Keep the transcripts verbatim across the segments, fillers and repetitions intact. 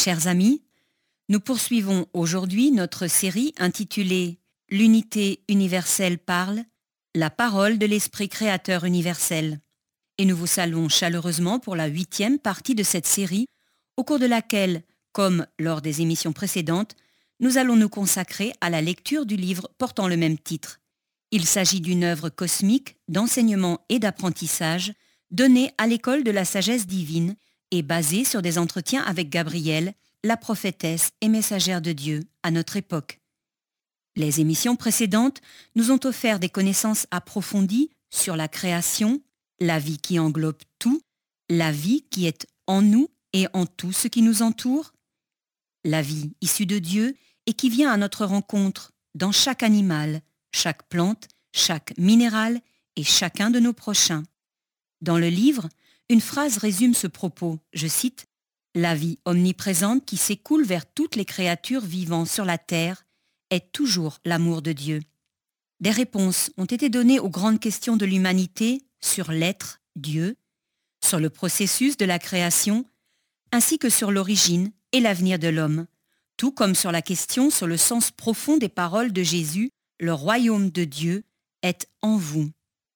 Chers amis, nous poursuivons aujourd'hui notre série intitulée « L'unité universelle parle, la parole de l'Esprit créateur universel ». Et nous vous saluons chaleureusement pour la huitième partie de cette série, au cours de laquelle, comme lors des émissions précédentes, nous allons nous consacrer à la lecture du livre portant le même titre. Il s'agit d'une œuvre cosmique d'enseignement et d'apprentissage donnée à l'école de la sagesse divine et basée sur des entretiens avec Gabrielle, la prophétesse et messagère de Dieu à notre époque. Les émissions précédentes nous ont offert des connaissances approfondies sur la création, la vie qui englobe tout, la vie qui est en nous et en tout ce qui nous entoure, la vie issue de Dieu et qui vient à notre rencontre dans chaque animal, chaque plante, chaque minéral et chacun de nos prochains. Dans le livre, une phrase résume ce propos, je cite, « La vie omniprésente qui s'écoule vers toutes les créatures vivant sur la terre est toujours l'amour de Dieu. » Des réponses ont été données aux grandes questions de l'humanité sur l'être, Dieu, sur le processus de la création, ainsi que sur l'origine et l'avenir de l'homme, tout comme sur la question sur le sens profond des paroles de Jésus, le royaume de Dieu est en vous.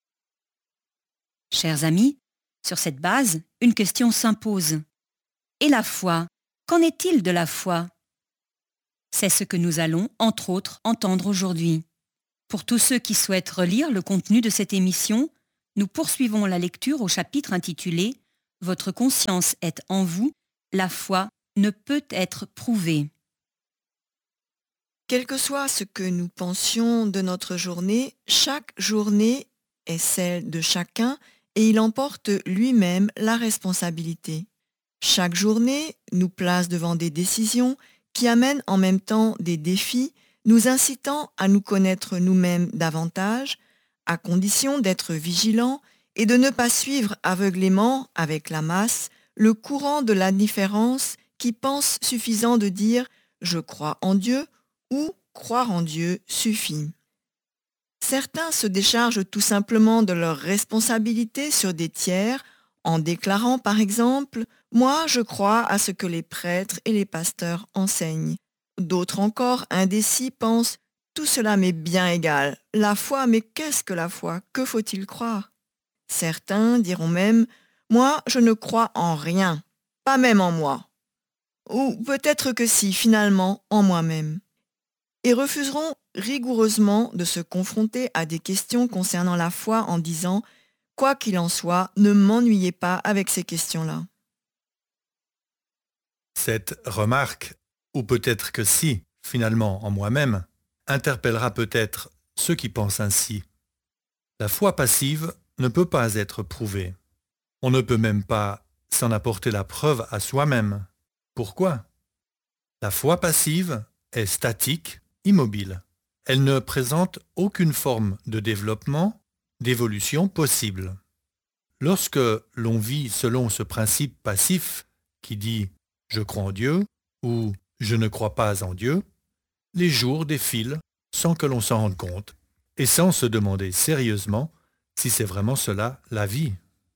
Chers amis, sur cette base, une question s'impose. Et la foi, qu'en est-il de la foi? C'est ce que nous allons, entre autres, entendre aujourd'hui. Pour tous ceux qui souhaitent relire le contenu de cette émission, nous poursuivons la lecture au chapitre intitulé « Votre conscience est en vous, la foi ne peut être prouvée ». Quel que soit ce que nous pensions de notre journée, chaque journée est celle de chacun et il en porte lui-même la responsabilité. Chaque journée nous place devant des décisions qui amènent en même temps des défis, nous incitant à nous connaître nous-mêmes davantage, à condition d'être vigilants et de ne pas suivre aveuglément, avec la masse, le courant de l'indifférence qui pense suffisant de dire « je crois en Dieu » ou « croire en Dieu suffit ». Certains se déchargent tout simplement de leurs responsabilités sur des tiers en déclarant par exemple « moi je crois à ce que les prêtres et les pasteurs enseignent ». D'autres encore indécis pensent « tout cela m'est bien égal, la foi, mais qu'est-ce que la foi? Que faut-il croire ?» Certains diront même « moi je ne crois en rien, pas même en moi ». Ou peut-être que si, finalement, en moi-même. Et refuseront rigoureusement de se confronter à des questions concernant la foi en disant « quoi qu'il en soit, ne m'ennuyez pas avec ces questions-là ». Cette remarque, ou peut-être que si, finalement en moi-même, interpellera peut-être ceux qui pensent ainsi. La foi passive ne peut pas être prouvée. On ne peut même pas s'en apporter la preuve à soi-même. Pourquoi? La foi passive est statique, immobile. Elle ne présente aucune forme de développement, d'évolution possible. Lorsque l'on vit selon ce principe passif qui dit « je crois en Dieu » ou « je ne crois pas en Dieu », les jours défilent sans que l'on s'en rende compte et sans se demander sérieusement si c'est vraiment cela la vie.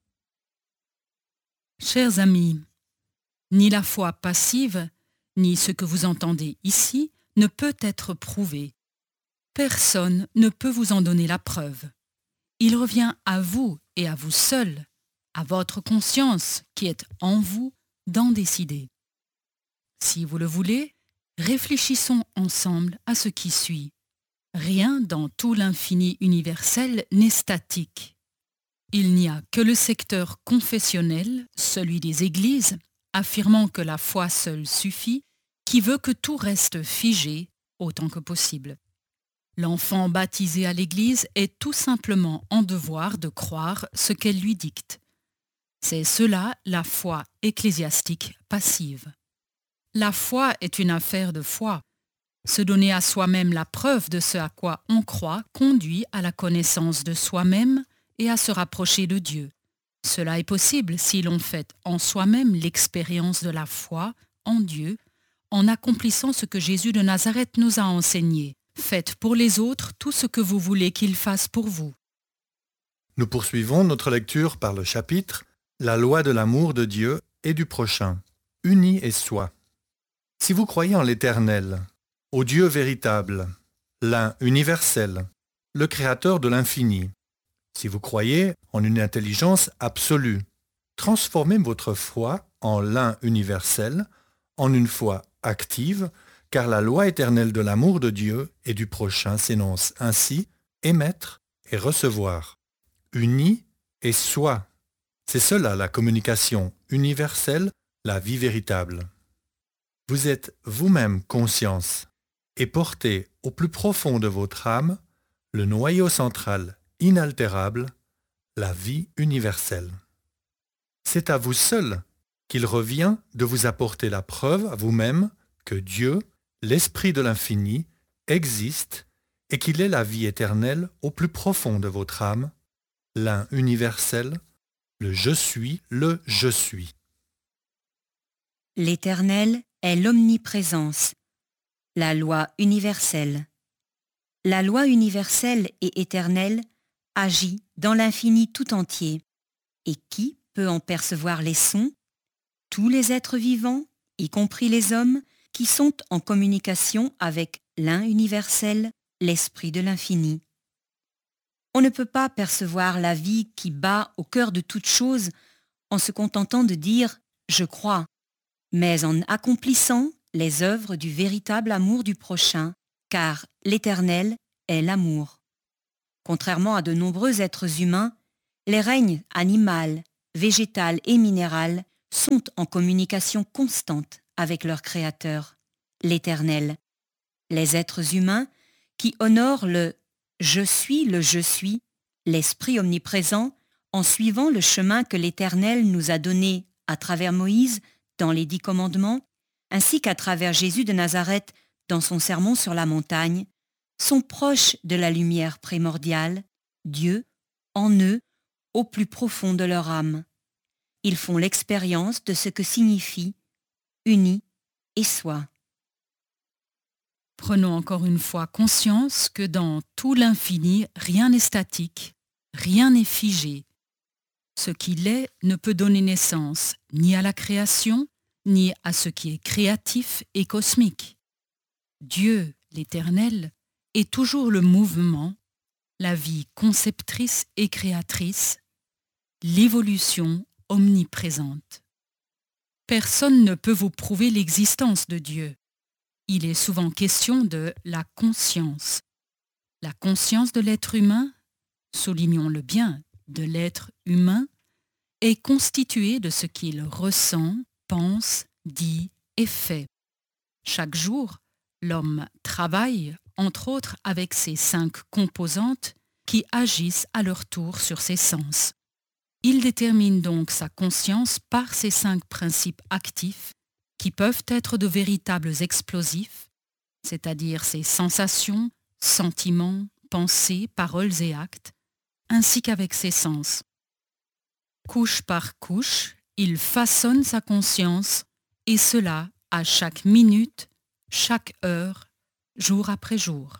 Chers amis, ni la foi passive, ni ce que vous entendez ici ne peut être prouvé. Personne ne peut vous en donner la preuve. Il revient à vous et à vous seul, à votre conscience qui est en vous, d'en décider. Si vous le voulez, réfléchissons ensemble à ce qui suit. Rien dans tout l'infini universel n'est statique. Il n'y a que le secteur confessionnel, celui des églises, affirmant que la foi seule suffit, qui veut que tout reste figé autant que possible. L'enfant baptisé à l'église est tout simplement en devoir de croire ce qu'elle lui dicte. C'est cela la foi ecclésiastique passive. La foi est une affaire de foi. Se donner à soi-même la preuve de ce à quoi on croit conduit à la connaissance de soi-même et à se rapprocher de Dieu. Cela est possible si l'on fait en soi-même l'expérience de la foi en Dieu, en accomplissant ce que Jésus de Nazareth nous a enseigné. Faites pour les autres tout ce que vous voulez qu'ils fassent pour vous. Nous poursuivons notre lecture par le chapitre « La loi de l'amour de Dieu et du prochain, unis et soi ». Si vous croyez en l'Éternel, au Dieu véritable, l'un universel, le Créateur de l'infini, si vous croyez en une intelligence absolue, transformez votre foi en l'un universel, en une foi active, car la loi éternelle de l'amour de Dieu et du prochain s'énonce ainsi: émettre et recevoir, uni et soi. C'est cela la communication universelle, la vie véritable. Vous êtes vous-même conscience et portez au plus profond de votre âme le noyau central inaltérable, la vie universelle. C'est à vous seul qu'il revient de vous apporter la preuve à vous-même que Dieu, l'Esprit de l'infini, existe et qu'il est la vie éternelle au plus profond de votre âme, l'un universel, le Je suis, le Je suis. L'Éternel est l'omniprésence, la loi universelle. La loi universelle et éternelle agit dans l'infini tout entier. Et qui peut en percevoir les sons? Tous les êtres vivants, y compris les hommes, qui sont en communication avec l'un universel, l'Esprit de l'infini. On ne peut pas percevoir la vie qui bat au cœur de toute chose en se contentant de dire « je crois », mais en accomplissant les œuvres du véritable amour du prochain, car l'Éternel est l'amour. Contrairement à de nombreux êtres humains, les règnes animal, végétal et minéral sont en communication constante avec leur Créateur, l'Éternel. Les êtres humains qui honorent le « je suis, le je suis », l'Esprit omniprésent, en suivant le chemin que l'Éternel nous a donné à travers Moïse dans les Dix Commandements, ainsi qu'à travers Jésus de Nazareth dans son sermon sur la montagne, sont proches de la lumière primordiale, Dieu, en eux, au plus profond de leur âme. Ils font l'expérience de ce que signifie uni et soi. Prenons encore une fois conscience que dans tout l'infini, rien n'est statique, rien n'est figé. Ce qu'il est ne peut donner naissance ni à la création, ni à ce qui est créatif et cosmique. Dieu, l'Éternel, est toujours le mouvement, la vie conceptrice et créatrice, l'évolution omniprésente. Personne ne peut vous prouver l'existence de Dieu. Il est souvent question de la conscience. La conscience de l'être humain, soulignons-le bien, de l'être humain, est constituée de ce qu'il ressent, pense, dit et fait. Chaque jour, l'homme travaille, entre autres, avec ces cinq composantes qui agissent à leur tour sur ses sens. Il détermine donc sa conscience par ces cinq principes actifs qui peuvent être de véritables explosifs, c'est-à-dire ses sensations, sentiments, pensées, paroles et actes, ainsi qu'avec ses sens. Couche par couche, il façonne sa conscience, et cela à chaque minute, chaque heure, jour après jour.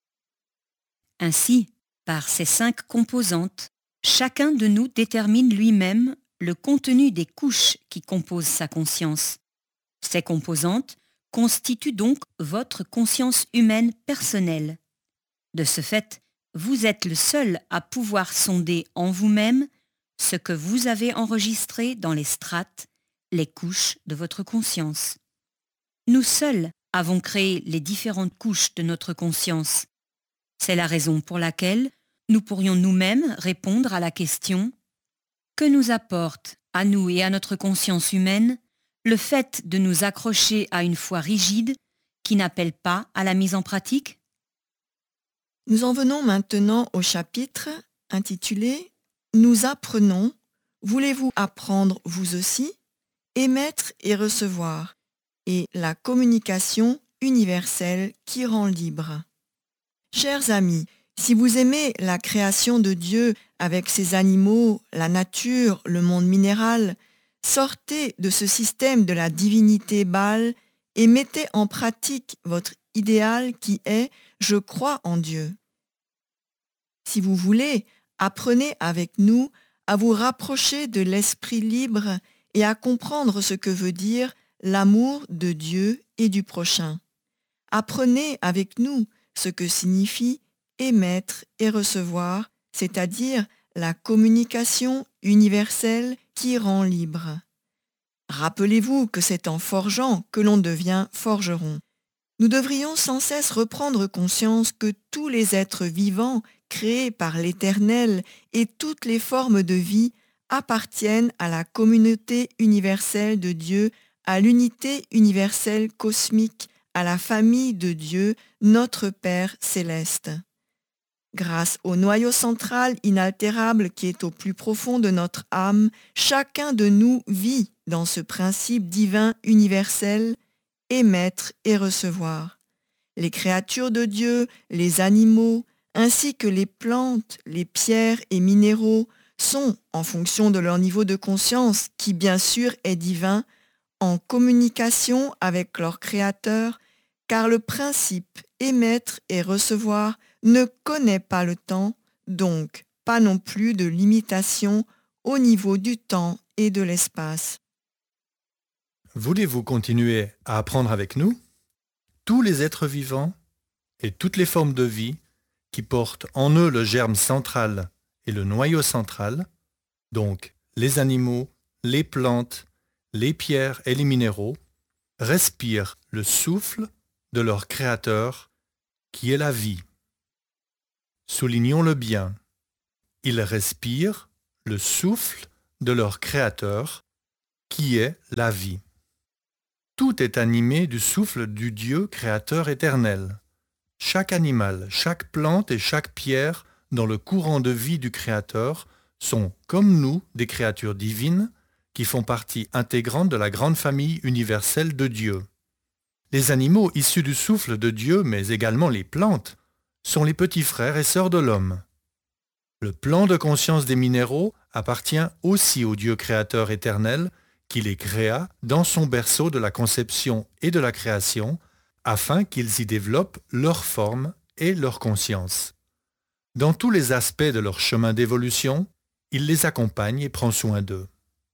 Ainsi, par ces cinq composantes, chacun de nous détermine lui-même le contenu des couches qui composent sa conscience. Ces composantes constituent donc votre conscience humaine personnelle. De ce fait, vous êtes le seul à pouvoir sonder en vous-même ce que vous avez enregistré dans les strates, les couches de votre conscience. Nous seuls avons créé les différentes couches de notre conscience. C'est la raison pour laquelle nous pourrions nous-mêmes répondre à la question « Que nous apporte, à nous et à notre conscience humaine, le fait de nous accrocher à une foi rigide qui n'appelle pas à la mise en pratique ?» Nous en venons maintenant au chapitre intitulé « Nous apprenons, voulez-vous apprendre vous aussi, émettre et recevoir, et la communication universelle qui rend libre. » Chers amis, si vous aimez la création de Dieu avec ses animaux, la nature, le monde minéral, sortez de ce système de la divinité Baal et mettez en pratique votre idéal qui est « Je crois en Dieu ». Si vous voulez, apprenez avec nous à vous rapprocher de l'esprit libre et à comprendre ce que veut dire l'amour de Dieu et du prochain. Apprenez avec nous ce que signifie émettre et recevoir, c'est-à-dire la communication universelle qui rend libre. Rappelez-vous que c'est en forgeant que l'on devient forgeron. Nous devrions sans cesse reprendre conscience que tous les êtres vivants créés par l'Éternel et toutes les formes de vie appartiennent à la communauté universelle de Dieu, à l'unité universelle cosmique, à la famille de Dieu, notre Père céleste. Grâce au noyau central inaltérable qui est au plus profond de notre âme, chacun de nous vit dans ce principe divin universel, émettre et recevoir. Les créatures de Dieu, les animaux, ainsi que les plantes, les pierres et minéraux sont, en fonction de leur niveau de conscience, qui bien sûr est divin, en communication avec leur Créateur, car le principe émettre et recevoir ne connaît pas le temps, donc pas non plus de limitation au niveau du temps et de l'espace. Voulez-vous continuer à apprendre avec nous? Tous les êtres vivants et toutes les formes de vie qui portent en eux le germe central et le noyau central, donc les animaux, les plantes, les pierres et les minéraux, respirent le souffle de leur Créateur qui est la vie. Soulignons-le bien, ils respirent le souffle de leur Créateur qui est la vie. Tout est animé du souffle du Dieu créateur éternel. Chaque animal, chaque plante et chaque pierre dans le courant de vie du Créateur sont, comme nous, des créatures divines qui font partie intégrante de la grande famille universelle de Dieu. Les animaux issus du souffle de Dieu, mais également les plantes, sont les petits frères et sœurs de l'homme. Le plan de conscience des minéraux appartient aussi au Dieu créateur éternel qui les créa dans son berceau de la conception et de la création, afin qu'ils y développent leur forme et leur conscience. Dans tous les aspects de leur chemin d'évolution, il les accompagne et prend soin d'eux.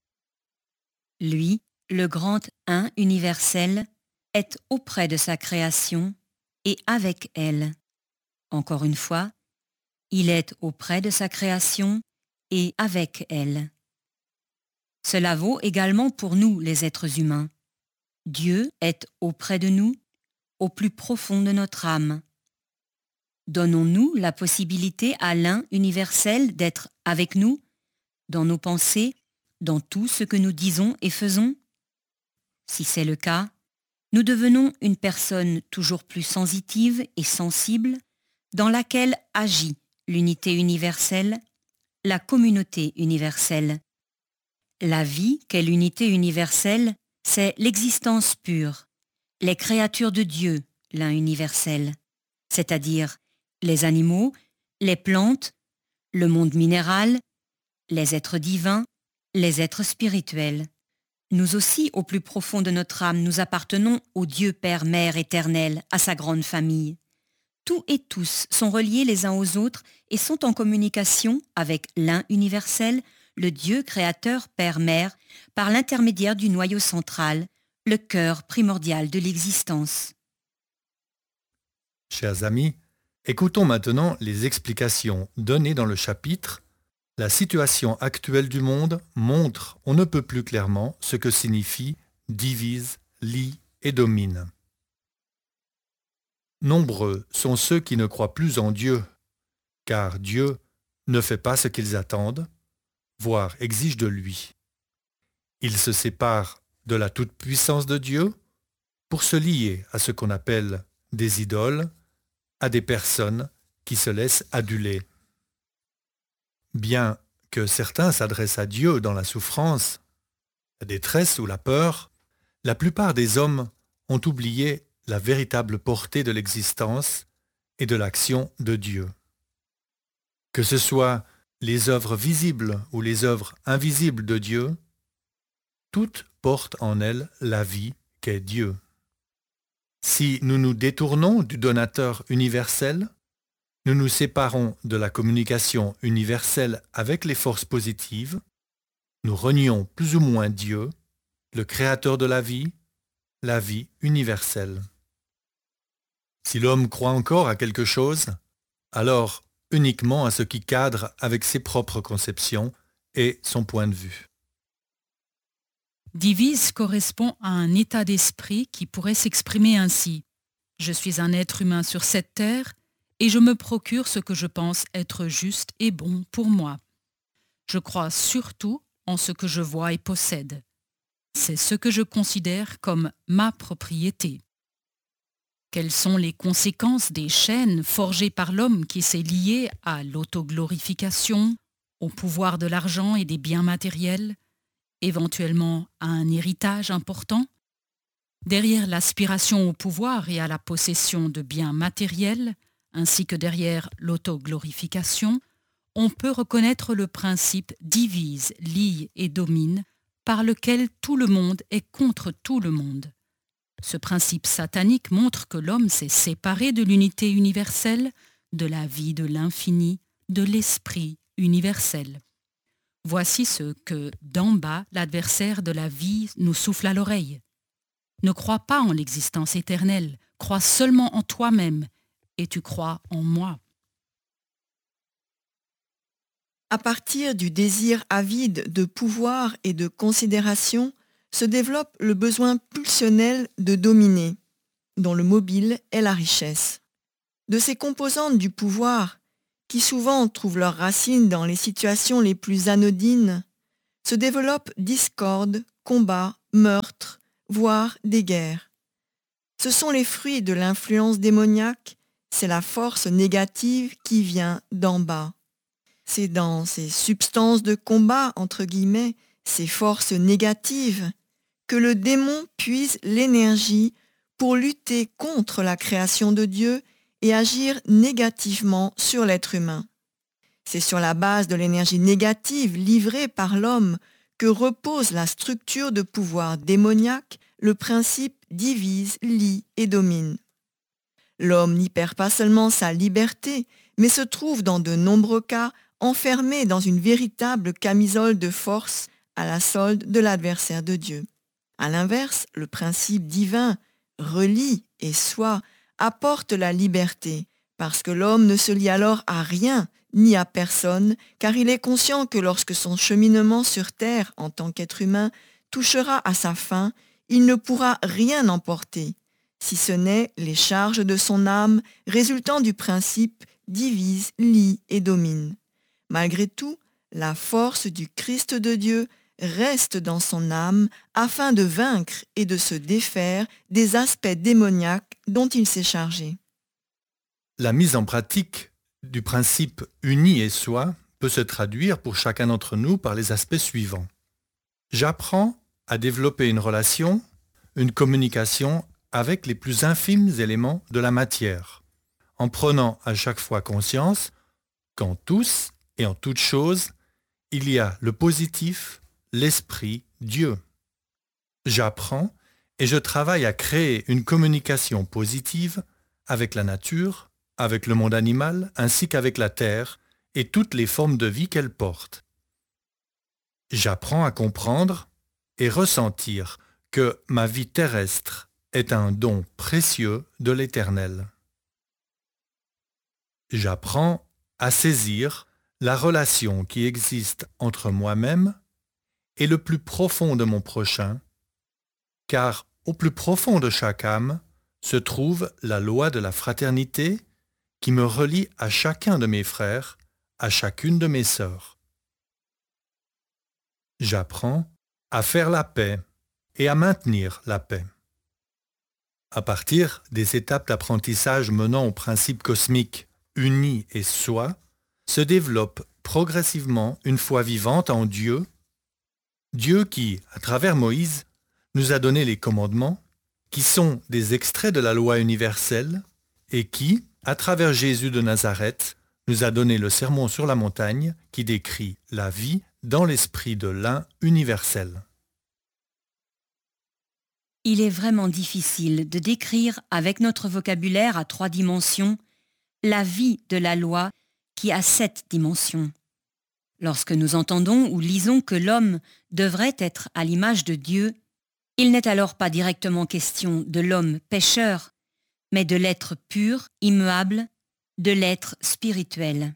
Lui, le grand Un universel, est auprès de sa création et avec elle. Encore une fois, il est auprès de sa création et avec elle. Cela vaut également pour nous, les êtres humains. Dieu est auprès de nous, au plus profond de notre âme. Donnons-nous la possibilité à l'un universel d'être avec nous, dans nos pensées, dans tout ce que nous disons et faisons? Si c'est le cas, nous devenons une personne toujours plus sensitive et sensible, dans laquelle agit l'unité universelle, la communauté universelle. La vie qu'est l'unité universelle, c'est l'existence pure, les créatures de Dieu, l'un universel, c'est-à-dire les animaux, les plantes, le monde minéral, les êtres divins, les êtres spirituels. Nous aussi, au plus profond de notre âme, nous appartenons au Dieu Père Mère éternel, à sa grande famille. Tout et tous sont reliés les uns aux autres et sont en communication avec l'un universel, le Dieu créateur Père-Mère, par l'intermédiaire du noyau central, le cœur primordial de l'existence. Chers amis, écoutons maintenant les explications données dans le chapitre « La situation actuelle du monde montre, on ne peut plus clairement, ce que signifie divise, lie et domine. » Nombreux sont ceux qui ne croient plus en Dieu, car Dieu ne fait pas ce qu'ils attendent, voire exige de lui. Ils se séparent de la toute-puissance de Dieu pour se lier à ce qu'on appelle des idoles, à des personnes qui se laissent aduler. Bien que certains s'adressent à Dieu dans la souffrance, la détresse ou la peur, la plupart des hommes ont oublié la véritable portée de l'existence et de l'action de Dieu. Que ce soit les œuvres visibles ou les œuvres invisibles de Dieu, toutes portent en elles la vie qu'est Dieu. Si nous nous détournons du donateur universel, nous nous séparons de la communication universelle avec les forces positives, nous renions plus ou moins Dieu, le créateur de la vie, la vie universelle. Si l'homme croit encore à quelque chose, alors uniquement à ce qui cadre avec ses propres conceptions et son point de vue. Divise correspond à un état d'esprit qui pourrait s'exprimer ainsi. Je suis un être humain sur cette terre et je me procure ce que je pense être juste et bon pour moi. Je crois surtout en ce que je vois et possède. C'est ce que je considère comme ma propriété. Quelles sont les conséquences des chaînes forgées par l'homme qui s'est lié à l'autoglorification, au pouvoir de l'argent et des biens matériels, éventuellement à un héritage important? Derrière l'aspiration au pouvoir et à la possession de biens matériels, ainsi que derrière l'autoglorification, on peut reconnaître le principe divise, lie et domine par lequel tout le monde est contre tout le monde. Ce principe satanique montre que l'homme s'est séparé de l'unité universelle, de la vie de l'infini, de l'esprit universel. Voici ce que, d'en bas, l'adversaire de la vie nous souffle à l'oreille. Ne crois pas en l'existence éternelle, crois seulement en toi-même, et tu crois en moi. À partir du désir avide de pouvoir et de considération, se développe le besoin pulsionnel de dominer, dont le mobile est la richesse. De ces composantes du pouvoir, qui souvent trouvent leurs racines dans les situations les plus anodines, se développent discorde, combats, meurtres, voire des guerres. Ce sont les fruits de l'influence démoniaque, c'est la force négative qui vient d'en bas. C'est dans ces substances de combat, entre guillemets, ces forces négatives, que le démon puise l'énergie pour lutter contre la création de Dieu et agir négativement sur l'être humain. C'est sur la base de l'énergie négative livrée par l'homme que repose la structure de pouvoir démoniaque, le principe divise, lie et domine. L'homme n'y perd pas seulement sa liberté, mais se trouve dans de nombreux cas enfermé dans une véritable camisole de force à la solde de l'adversaire de Dieu. À l'inverse, le principe divin, relie et soit, apporte la liberté, parce que l'homme ne se lie alors à rien ni à personne, car il est conscient que lorsque son cheminement sur terre en tant qu'être humain touchera à sa fin, il ne pourra rien emporter, si ce n'est les charges de son âme résultant du principe divise, lie et domine. Malgré tout, la force du Christ de Dieu reste dans son âme afin de vaincre et de se défaire des aspects démoniaques dont il s'est chargé. La mise en pratique du principe uni et soi peut se traduire pour chacun d'entre nous par les aspects suivants. J'apprends à développer une relation, une communication avec les plus infimes éléments de la matière, en prenant à chaque fois conscience qu'en tous et en toutes choses, il y a le positif, l'esprit, Dieu. J'apprends et je travaille à créer une communication positive avec la nature, avec le monde animal ainsi qu'avec la terre et toutes les formes de vie qu'elle porte. J'apprends à comprendre et ressentir que ma vie terrestre est un don précieux de l'Éternel. J'apprends à saisir la relation qui existe entre moi-même et le plus profond de mon prochain, car au plus profond de chaque âme se trouve la loi de la fraternité qui me relie à chacun de mes frères, à chacune de mes sœurs. J'apprends à faire la paix et à maintenir la paix. À partir des étapes d'apprentissage menant au principe cosmique uni et soi, se développe progressivement une foi vivante en Dieu, Dieu qui, à travers Moïse, nous a donné les commandements, qui sont des extraits de la loi universelle, et qui, à travers Jésus de Nazareth, nous a donné le sermon sur la montagne qui décrit la vie dans l'esprit de l'un universel. Il est vraiment difficile de décrire avec notre vocabulaire à trois dimensions la vie de la loi qui a sept dimensions. Lorsque nous entendons ou lisons que l'homme devrait être à l'image de Dieu, Il n'est alors pas directement question de l'homme pécheur, mais de l'être pur, immuable, de l'être spirituel.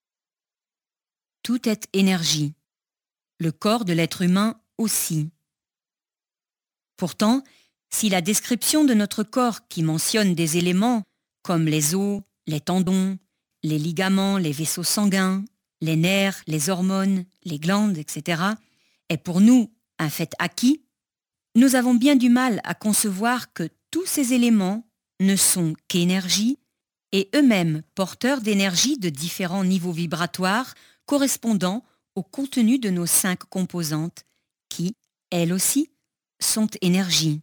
Tout est énergie. Le corps de l'être humain aussi. Pourtant, si la description de notre corps qui mentionne des éléments comme les os, les tendons, les ligaments, les vaisseaux sanguins, les nerfs, les hormones, les glandes, et cetera, est pour nous un fait acquis, nous avons bien du mal à concevoir que tous ces éléments ne sont qu'énergie et eux-mêmes porteurs d'énergie de différents niveaux vibratoires correspondant au contenu de nos cinq composantes qui, elles aussi, sont énergie.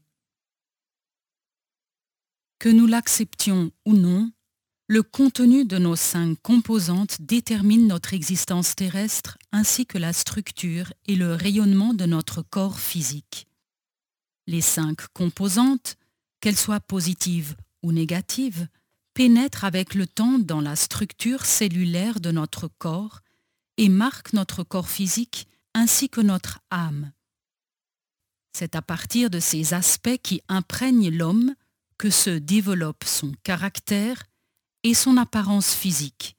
Que nous l'acceptions ou non, le contenu de nos cinq composantes détermine notre existence terrestre ainsi que la structure et le rayonnement de notre corps physique. Les cinq composantes, qu'elles soient positives ou négatives, pénètrent avec le temps dans la structure cellulaire de notre corps et marquent notre corps physique ainsi que notre âme. C'est à partir de ces aspects qui imprègnent l'homme que se développe son caractère et son apparence physique.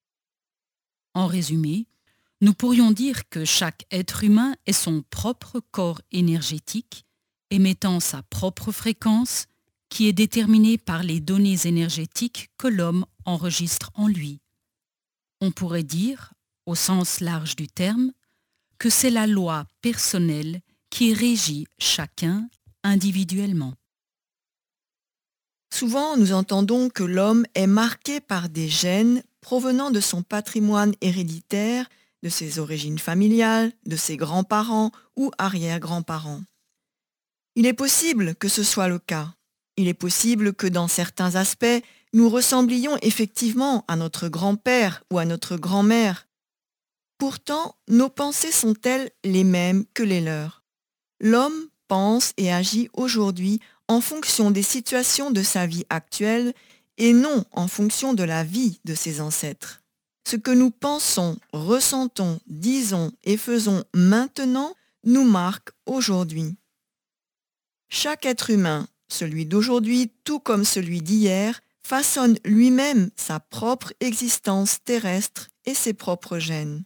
En résumé, nous pourrions dire que chaque être humain est son propre corps énergétique, émettant sa propre fréquence, qui est déterminée par les données énergétiques que l'homme enregistre en lui. On pourrait dire, au sens large du terme, que c'est la loi personnelle qui régit chacun individuellement. Souvent, nous entendons que l'homme est marqué par des gènes provenant de son patrimoine héréditaire, de ses origines familiales, de ses grands-parents ou arrière-grands-parents. Il est possible que ce soit le cas. Il est possible que dans certains aspects, nous ressemblions effectivement à notre grand-père ou à notre grand-mère. Pourtant, nos pensées sont-elles les mêmes que les leurs? L'homme pense et agit aujourd'hui en fonction des situations de sa vie actuelle et non en fonction de la vie de ses ancêtres. Ce que nous pensons, ressentons, disons et faisons maintenant nous marque aujourd'hui. Chaque être humain, celui d'aujourd'hui tout comme celui d'hier, façonne lui-même sa propre existence terrestre et ses propres gènes.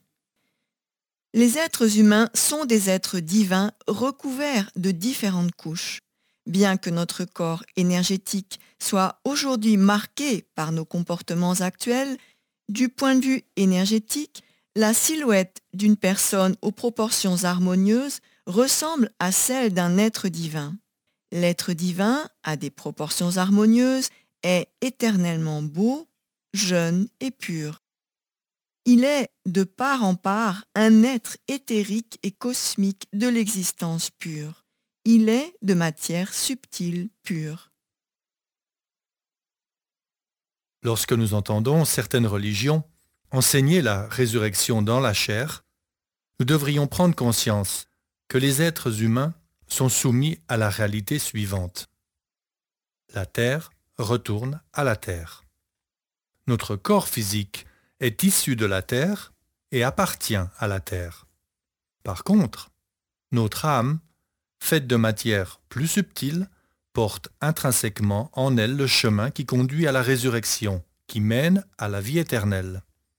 Les êtres humains sont des êtres divins recouverts de différentes couches. Bien que notre corps énergétique soit aujourd'hui marqué par nos comportements actuels, du point de vue énergétique, la silhouette d'une personne aux proportions harmonieuses ressemble à celle d'un être divin. L'être divin a des proportions harmonieuses, est éternellement beau, jeune et pur. Il est, de part en part, un être éthérique et cosmique de l'existence pure. Il est de matière subtile pure. Lorsque nous entendons certaines religions enseigner la résurrection dans la chair, nous devrions prendre conscience que les êtres humains sont soumis à la réalité suivante. La terre retourne à la terre. Notre corps physique est issu de la terre et appartient à la terre. Par contre, notre âme, faite de matière plus subtile, porte intrinsèquement en elle le chemin qui conduit à la résurrection, qui mène à la vie éternelle.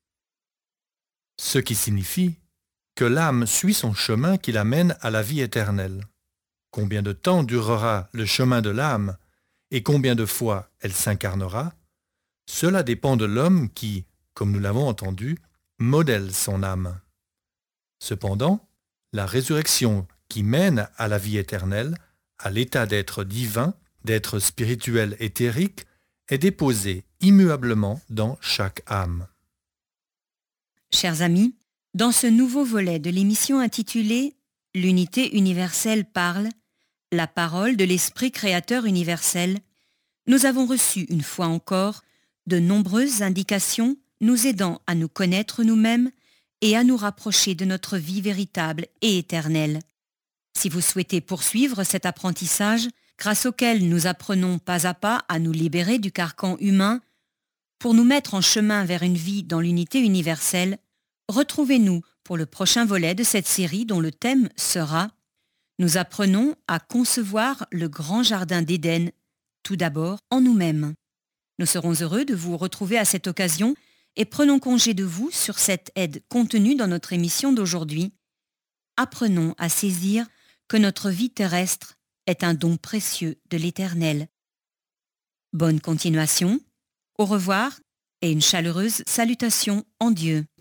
Ce qui signifie que l'âme suit son chemin qui la mène à la vie éternelle. Combien de temps durera le chemin de l'âme et combien de fois elle s'incarnera, cela dépend de l'homme qui, comme nous l'avons entendu, modèle son âme. Cependant, la résurrection qui mène à la vie éternelle, à l'état d'être divin, d'être spirituel éthérique, est déposée immuablement dans chaque âme. Chers amis, dans ce nouveau volet de l'émission intitulée « L'unité universelle parle », la parole de l'Esprit créateur universel, nous avons reçu une fois encore de nombreuses indications nous aidant à nous connaître nous-mêmes et à nous rapprocher de notre vie véritable et éternelle. Si vous souhaitez poursuivre cet apprentissage, grâce auquel nous apprenons pas à pas à nous libérer du carcan humain, pour nous mettre en chemin vers une vie dans l'unité universelle, retrouvez-nous pour le prochain volet de cette série dont le thème sera Nous apprenons à concevoir le grand jardin d'Éden, tout d'abord en nous-mêmes. Nous serons heureux de vous retrouver à cette occasion et prenons congé de vous sur cette aide contenue dans notre émission d'aujourd'hui. Apprenons à saisir que notre vie terrestre est un don précieux de l'Éternel. Bonne continuation, au revoir et une chaleureuse salutation en Dieu.